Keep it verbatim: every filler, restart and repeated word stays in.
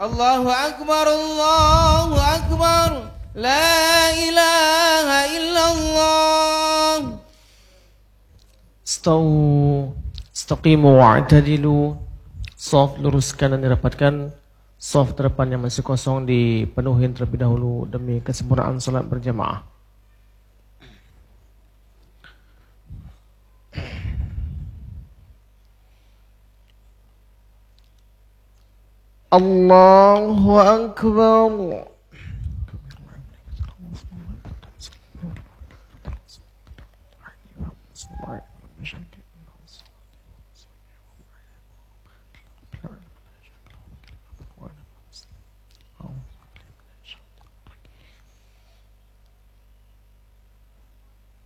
Allahu Akbar, Allahu Akbar. La ilaha illallah. Stawu, istaqimu wa'tadilu. Soft luruskan dan dirapatkan. Soft depan yang masih kosong dipenuhi terlebih dahulu demi kesempurnaan salat berjamaah. Allahu Akbar.